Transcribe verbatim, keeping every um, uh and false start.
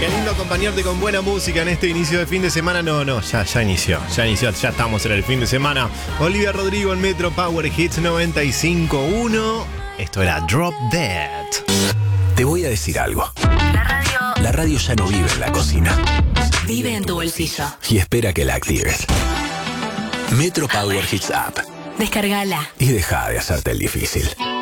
Qué lindo acompañarte con buena música en este inicio de fin de semana. No, no, ya, ya inició, ya inició, ya estamos en el fin de semana. Olivia Rodrigo en Metro Power Hits noventa y cinco punto uno. Esto era Drop Dead. Te voy a decir algo. La radio. La radio ya no vive en la cocina. Vive en tu bolsillo. Y espera que la actives. Metro Power Hits App. Descárgala. Y deja de hacerte el difícil.